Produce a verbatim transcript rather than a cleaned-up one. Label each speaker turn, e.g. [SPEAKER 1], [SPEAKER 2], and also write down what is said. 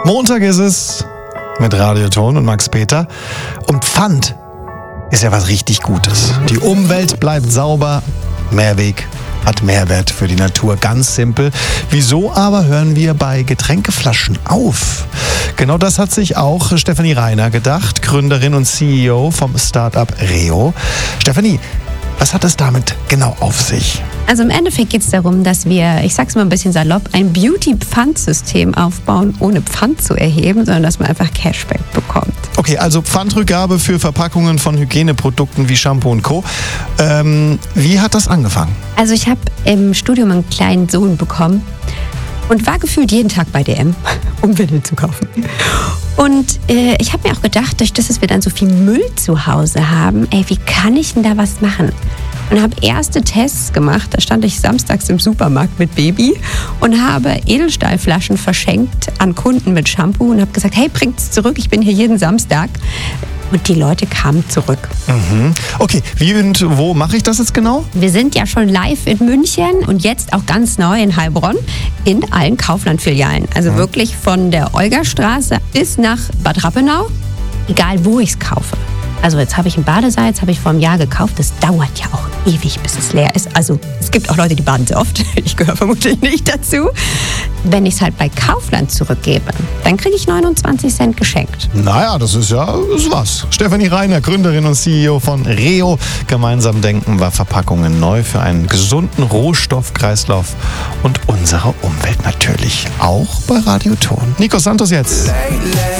[SPEAKER 1] Montag ist es mit Radioton und Max Peter. Und Pfand ist ja was richtig Gutes. Die Umwelt bleibt sauber, Mehrweg hat Mehrwert für die Natur. Ganz simpel. Wieso aber hören wir bei Getränkeflaschen auf? Genau das hat sich auch Stefanie Reiner gedacht, Gründerin und C E O vom Startup Reo. Stefanie, was hat es damit genau auf sich?
[SPEAKER 2] Also im Endeffekt geht es darum, dass wir, ich sag's mal ein bisschen salopp, ein Beauty-Pfandsystem aufbauen, ohne Pfand zu erheben, sondern dass man einfach Cashback bekommt.
[SPEAKER 1] Okay, also Pfandrückgabe für Verpackungen von Hygieneprodukten wie Shampoo und Co. Ähm, wie hat das angefangen?
[SPEAKER 2] Also ich habe im Studium einen kleinen Sohn bekommen und war gefühlt jeden Tag bei D M, um Windeln zu kaufen. Und äh, ich habe mir auch gedacht, durch das, dass wir dann so viel Müll zu Hause haben, ey, wie kann ich denn da was machen? Und habe erste Tests gemacht. Da stand ich samstags im Supermarkt mit Baby und habe Edelstahlflaschen verschenkt an Kunden mit Shampoo und habe gesagt, hey, bringt's zurück, ich bin hier jeden Samstag. Und die Leute kamen zurück.
[SPEAKER 1] Mhm. Okay, wie und wo mache ich das jetzt genau?
[SPEAKER 2] Wir sind ja schon live in München und jetzt auch ganz neu in Heilbronn in allen Kaufland-Filialen. Also mhm. wirklich von der Olgastraße bis nach Bad Rappenau, egal wo ich es kaufe. Also jetzt habe ich ein Badesalz, habe ich vor einem Jahr gekauft. Das dauert ja auch ewig, bis es leer ist. Also es gibt auch Leute, die baden sehr oft. Ich gehöre vermutlich nicht dazu. Wenn ich es halt bei Kaufland zurückgebe, dann kriege ich neunundzwanzig Cent geschenkt.
[SPEAKER 1] Naja, das ist ja ist was. Stefanie Reiner, Gründerin und C E O von Reo. Gemeinsam denken wir Verpackungen neu für einen gesunden Rohstoffkreislauf und unsere Umwelt natürlich. Auch bei Radioton. Nico Santos jetzt.